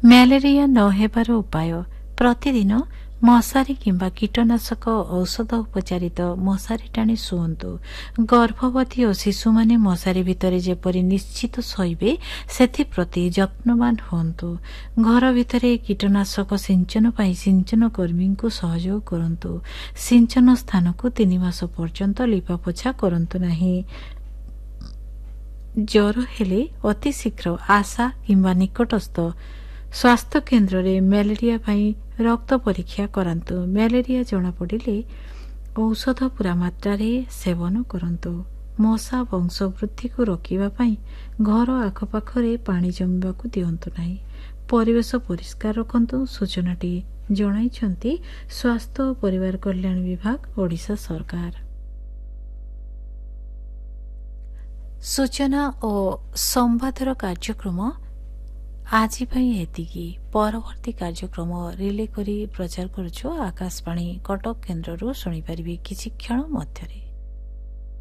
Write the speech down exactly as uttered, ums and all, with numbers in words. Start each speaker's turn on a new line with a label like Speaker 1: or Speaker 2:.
Speaker 1: Malaria ନ ହେବାର ଉପାୟ। ପ୍ରତିଦିନ ମଶାରୀ କିମ୍ବା କୀଟନାଶକ ଔଷଧ ଉପଚାରିତ ମଶାରୀ ଟାଣି ଶୁଅନ୍ତୁ। ଗର୍ଭବତୀ ଓ ଶିଶୁମାନେ ମଶାରୀ ଭିତରେ ଯେପରି ନିଶ୍ଚିତ ଶୋଇବେ ସେଥିପ୍ରତି ଯତ୍ନବାନ ହୁଅନ୍ତୁ। ଘର ଭିତରେ କୀଟନାଶକ ସିଞ୍ଚନ ପାଇଁ ସିଞ୍ଚନ କର୍ମୀଙ୍କୁ ସହଯୋଗ କରନ୍ତୁ। ସିଞ୍ଚନ ସ୍ଥାନକୁ ତିନି ମାସ ପର୍ଯ୍ୟନ୍ତ ଲିପାପୋଛା କରନ୍ତୁ ନାହିଁ। ଜ୍ୱର ହେଲେ ଅତି ଶୀଘ୍ର ଆଶା କିମ୍ବା ନିକଟସ୍ଥ ସ୍ୱାସ୍ଥ୍ୟ କେନ୍ଦ୍ରରେ ମ୍ୟାଲେରିଆ ପାଇଁ ରକ୍ତ ପରୀକ୍ଷା କରାନ୍ତୁ। ମ୍ୟାଲେରିଆ ଜଣାପଡ଼ିଲେ ଔଷଧ ପୂରା ମାତ୍ରାରେ ସେବନ କରନ୍ତୁ। ମଶା ବଂଶବୃଦ୍ଧିକୁ ରୋକିବା ପାଇଁ ଘର ଆଖପାଖରେ ପାଣି ଜମିବାକୁ ଦିଅନ୍ତୁ ନାହିଁ। ପରିବେଶ ପରିଷ୍କାର ରଖନ୍ତୁ। ସୂଚନାଟି ଜଣାଇଛନ୍ତି ସ୍ୱାସ୍ଥ୍ୟ ଓ ପରିବାର କଲ୍ୟାଣ ବିଭାଗ, ଓଡ଼ିଶା ସରକାର। ସୂଚନା ଓ ସମ୍ବାଦର କାର୍ଯ୍ୟକ୍ରମ ଆଜି ପାଇଁ ଏତିକି। ପରବର୍ତ୍ତୀ କାର୍ଯ୍ୟକ୍ରମ ରିଲେ କରି ପ୍ରଚାର କରୁଛୁ ଆକାଶବାଣୀ କଟକ କେନ୍ଦ୍ରରୁ ଶୁଣିପାରିବେ କିଛି କ୍ଷଣ ମଧ୍ୟରେ।